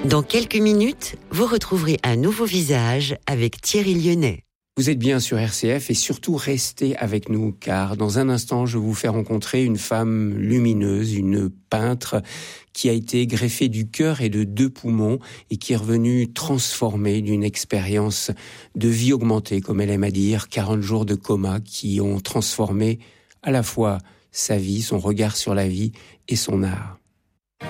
Dans quelques minutes, vous retrouverez un nouveau visage avec Thierry Lyonnais. Vous êtes bien sur RCF et surtout restez avec nous car dans un instant je vais vous faire rencontrer une femme lumineuse, une peintre qui a été greffée du cœur et de 2 poumons et qui est revenue transformée d'une expérience de vie augmentée, comme elle aime à dire, 40 jours de coma qui ont transformé à la fois sa vie, son regard sur la vie et son art.